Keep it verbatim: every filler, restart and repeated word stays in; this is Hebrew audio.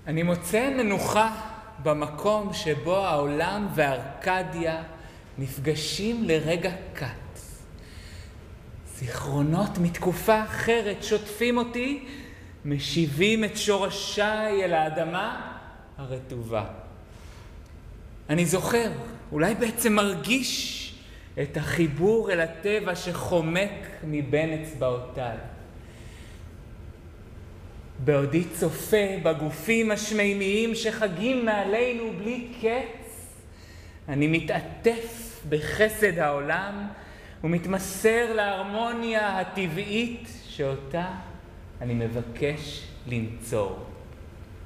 אני מוצא מנוחה במקום שבו העולם וארקדיה נפגשים לרגע קט. זיכרונות מתקופה אחרת שוטפים אותי, משיבים את שורשיי אל האדמה הרטובה. אני זוכר, אולי בעצם מרגיש את החיבור אל הטבע שחומק מבין אצבעותיי. בעודי צופה בגופים השמימיים שחגים מעלינו בלי קץ, אני מתעטף בחסד העולם ומתמסר להרמוניה הטבעית שאותה אני מבקש לנצור.